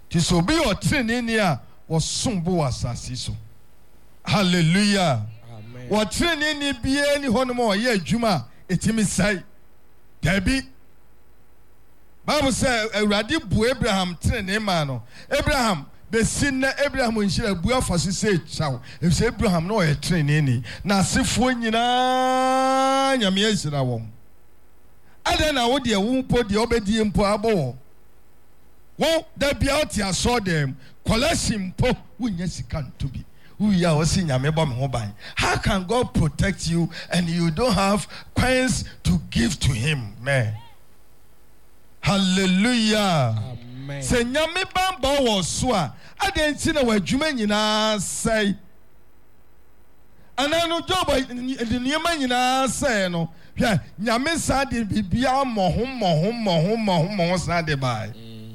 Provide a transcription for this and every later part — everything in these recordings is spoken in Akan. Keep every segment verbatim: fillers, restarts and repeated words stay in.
Ti so be o trene ni a wo sombo asase so. Hallelujah. Amen. Wo trene ni bie ni hono mo ye adwuma etimi sai. Dabi. Bible say Awurade bu Abraham trene ma no. Abraham be sin na Abraham nshira bu afaso say chaw. If say Abraham no ye trene ni na asefo nyina nyame yira won. Ada na wo de wo mpo de obedi mpo abo. Wo da bia oti aso dem collection mpo wunya sika ntobi. Uya wasi nyame bo me ho ban. How can God protect you and you don't have coins to give to him? Man. Hallelujah. Amen. Se nyame bamba wo so a adenti na wadwuma nyina sai. Anano job de nyama nyina sai no. Hwɛ nyame sa de bibia mohom mohom mohom mohom mohom sa de bai.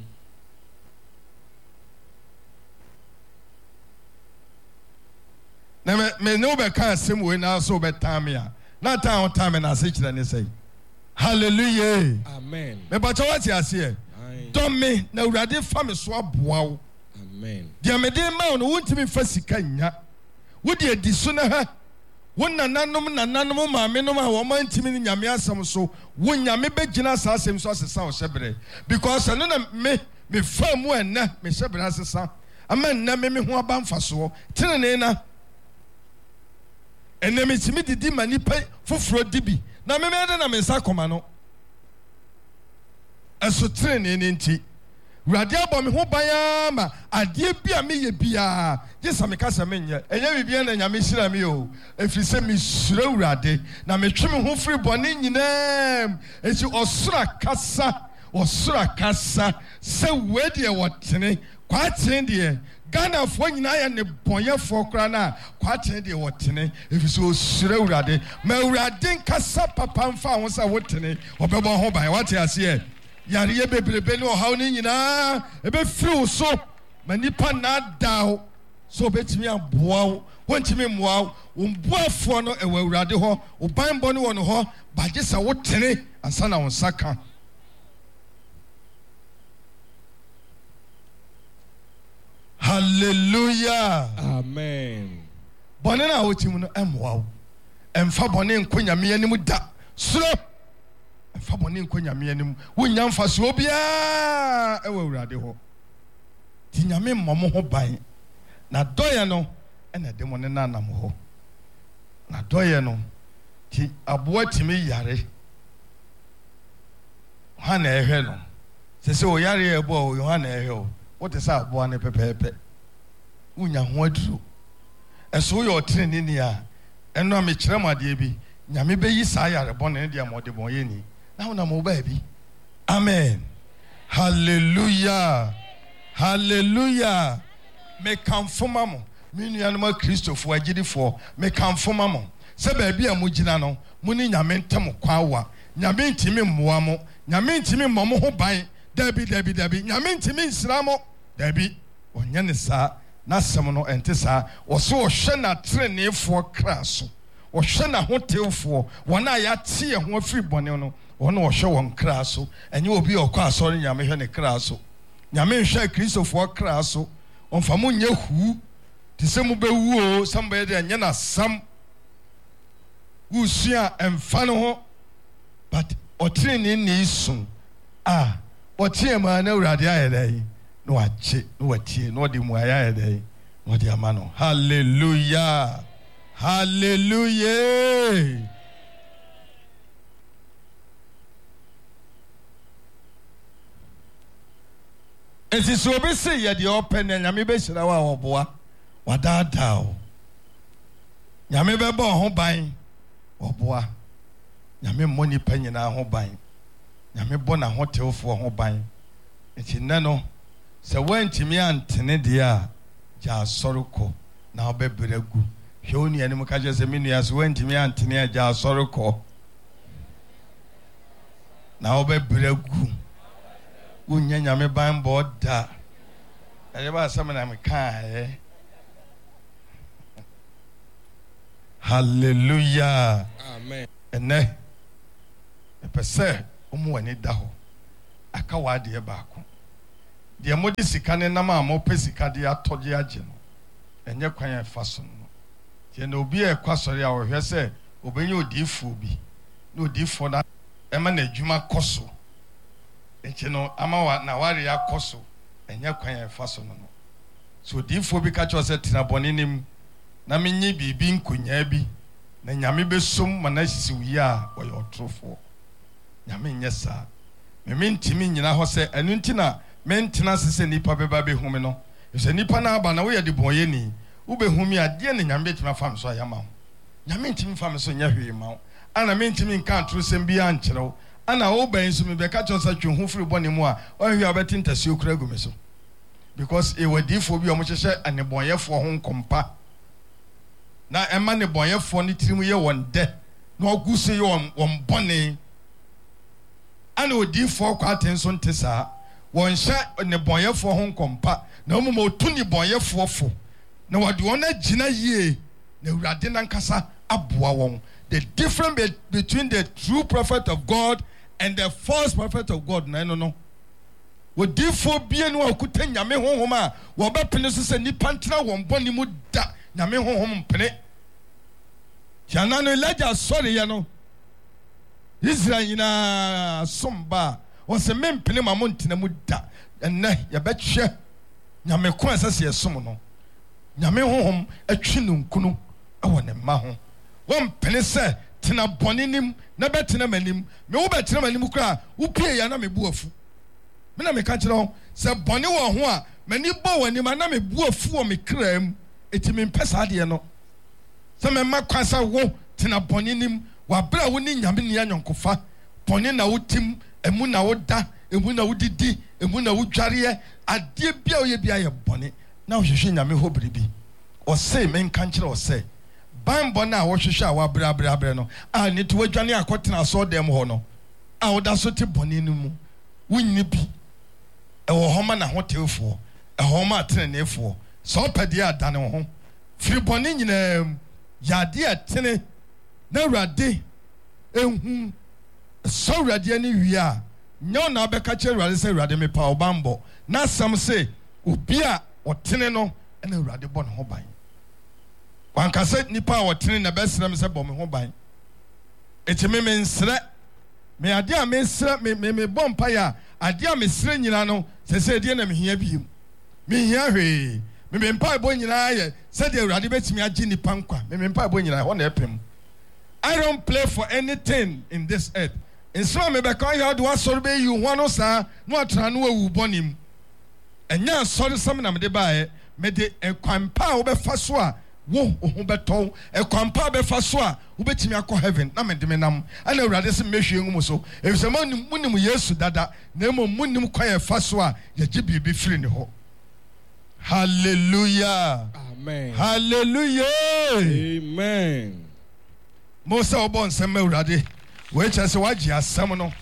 Na me me no be kan asem we na so be time ya. Na time time na se kire ne say. Hallelujah. Amen. Me ba cho what ase e. Don me na urade fa me so aboa wo. Amen. Dia me de ma no wontimi fa sika nya. Wo de adi so na ha. Wo nananom nananom ma me no ma wo ma ntimi ni nyame asem so. Wo nyame be gina sa asem so asesa wo hyebere. Because no na me me fa mu ena me hyebere asesa. Ama na me me ho aba mfa so. Tenene na enemi timi didi manipa foforo dibi na me me na me nsa koma no eso trene ne nti urade abɔ me ho baya ma ade bia me ye bia je same kasa me nya enye bibia na nyame hira me o efise me sura urade na me twe me ho firi bɔne nyinam enti osura kasa osura kasa se wedi e wotene kwa tene de Ghana for nyina ya ne bonyefo kra na kwatene de wotene efise osure urade ma urade nkasa papa mfa ho sa wotene obebo ho ban wate ase e yare ye bebrebe ne ohaw ne nyina ebe firi so manipa na daw so betimi aboa wontimi moa wo mboafo no ewa urade ho oban bɔ ne wo no ho baje sa wotene ansa na wo saka. Hallelujah. Amen. Bone na wotimu no emwa wo. Emfa bone nkonyame anim da. Suro. Emfa bone nkonyame anim. Wonya mfa so bia ewa urade ho. Ti nyame mmom ho ban. Na doye no ena de mo ne nanam ho. Na doye no ti aboa timi yare. Ha na ehwe no. Sese o yare ebo o Yohana ehwe o. What is up, boy? Pepe, unya huadru. Eso yo treni ni a. Eno me chirema de bi. Nyame be yi sa ya rebon ne dia mode bon ye ni. Na una mo ba bi. Amen. Hallelujah. Hallelujah. Me kamfoma mo. Me nuanoma Christopher agidifo. Me kamfoma mo. Se ba bi a mo gina no. Mo ni nyame ntem kwa wa. Nyame ntimi mmoa mo. Nyame ntimi mmo ho ban. Dabi dabi dabi. Nyame ntimi nsira mo. Dabi onya ne sa na sem no ente sa wo so wo hwe na trenefo kraso wo hwe na hotelfo wona ya tie ho afiri bone no wona wo hwe won kraso enye obi okọ asori nyame hwe ne kraso nyame hwe Kristofo kraso onfa mo nya hu ti se mo bewu o samba de nya na sam usua emfa no ho but otrene ni sun ah otie ma na urade ayedai no ache no watie no de mu aya ede no de amano. Hallelujah. Hallelujah. Enti so be say ye de open na nyame be hira wa oboa wadada o nyame be bo ho ban oboa nyame moni panyina ho ban nyame bo na hotelfo ho ban enti nano se wantimi antene dia ja soroko na obebregu hwe oni anim ka je se menu as wantimi antene ja soroko na obebregu unya nyame ban boda ere ba sama na me kan. Hallelujah. Amen. Ene epese omu wani da ho aka wade e ba ko de modi sika ne nam a mo pesika de atoje age no enye kwan e fa so no tie na obi e kwasori a wo hwe se obenye odiifo bi na odiifo na ema na adwuma koso enche no ama wa na ware ya koso enye kwan e fa so no so odiifo bi ka cho se tina boninim na menye bibi nkonya bi na nyame besom ma na sisi wi a wo yo trofo nyame nye sa me mentimi nyina ho se enu ntina mentina sese nipa beba be humi no se nipa na aba na wo ye de boye ni wo be humi ade ne nyame betima fam so ayama ho nyame ntimi fam so nya hwe ma ana mentimi nka antro sem bi ankyerɛw ana wo ban so me be ka cho sa twe ho firi bone mu a o hwe abeti ntase okura gu me so because e wadifo bi o mo hyehye anebonyefo ho nkompa na ema nebonyefo ne tirimu ye wonde na oguse ye won bone ana odifo kwa atenso ntesa won hye nebonyefo ho nkompa na omo otu nebonyefo fo na wade won agina yie na urade nankasa aboa won. The difference be, between the true prophet of God and the false prophet of God na no no odifo bie no akuta nyame honhom a wo be pene so se nipa ntra won boni mu da nyame honhom mpene yana no Elijah sorry ya no Israel ina somba o se mempene ma mo ntena mu da enne ya betwe nyame ko asase yesom no nyame honhom atwi no nkunu ewo ne ma ho won pene se tena boninim na betena manim me wo betena manim kra wo pie ya na me bu afu me na me ka kire ho se boni wo ho a mani bo wani ma na me bu afu wo me kram eti me mpesa de no se me ma kwasa wo tena boninim wa bra wo ni nyame ni anyonkofa boni na wo tim emu na wo da emu na wo didi emu na wo dware ade bia wo ye bia ye boni na wo hwehwe nyame ho biribi o se me nka kire o se bambo na wo hwehwe a wa bra bra bra no a ni to wadwane akotena so dem ho no a wo da so te boni ni mu wunni bi e wo homa na hotefo e homa atenefo so pade adane ho firi boni nyina yade atene na urade ehun so urade ani wi a nyo na beka che urade se urade me pa obambo na sam se obi a otene no na urade bɔ ne ho ban wanka se nipa a otene na besra me se bɔ me ho ban eti me me nsre me ade a me nsre me me me bɔ mpa ya ade a me sre nyina no se se de na me hia bi me hia hwe me me mpa bɔ nyina ye se de urade betimi agi nipa nkwa me me mpa bɔ nyina ho na epem. I don't play for anything in this earth. In some me be kan ya do asorbe you wano sa no atra no awu bonim. Enya sorry sam na me de bae me de ekwampa wo be fa so a wo ho beton ekwampa be fa so a wo betimi akọ heaven na me de me nam ana urade se mehwe ngum so e se manim munim Yesu dada na emo munim kwa e fa so a ye gi bibi firi ne ho. Hallelujah. Amen. Hallelujah. Amen. Mosa obon sema urade we chese waji asem no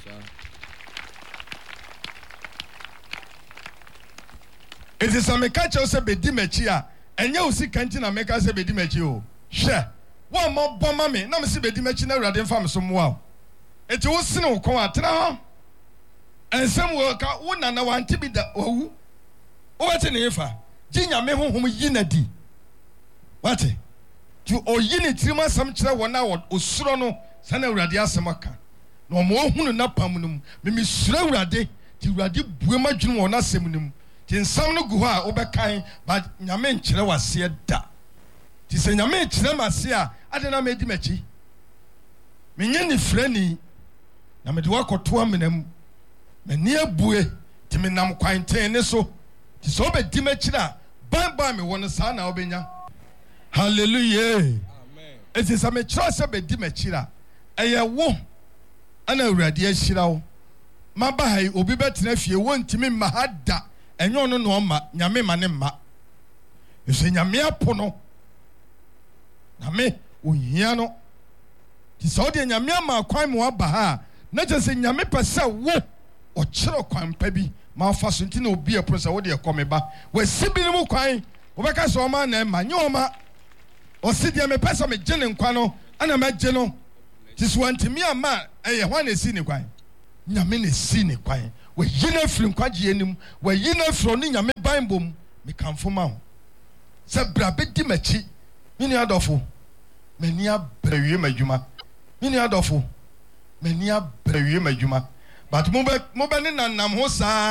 it is a mekache se bedi machi a enye osi kanti na meka se bedi machi o hwe wo mo boma me na me se bedi machi na urade mfa me so mo a eti wo sene wo kon atena ho ensem wo ka wo na na wanti bi da owu wo bete ne ifa gi nyame honhom yi na di wate tu oyini tirima sam kire wona osuro no sana urade asem aka na omo ohunu na pam num me misura urade ti urade buema dwunu wona asem num ti nsam no gu ho a obekan ba nyame nkire wase da ti se nyame nkire mase a ade na medi machi menye ni frani na mede wakoto amenam mani abue ti menam kwanten ne so ti so obedi machi da ban ban me wona sa na obenya. Hallelujah. Amen. It is a me trust be di machira. Eye wo ana urade ahira wo. Maba hai obi betena fie wo ntimi mahada. Enyo no no ma nyame ma ne ma. Ese nyame apo no. Nyame ohia no. Ti so de nyame ama kwan mo aba ha. Na je se nyame pese wo o kire kwan pa bi ma fa so nti na obi e prosa wo de ekomeba. We sibi mu kwan. Wo beka so ma na ma nye o ma o si dia me pesa me gene nkwa no ana ma gye no ti so antimi ama eye hwan na si ni kwan nyame ne si ne kwan we yina firi nkwaje anim we yina fro ne nyame bible m me kamfo ma ho se bra bedi machi mini adofo mani abrawie madwuma mini adofo mani abrawie madwuma but mo be mo be ne nanam ho saa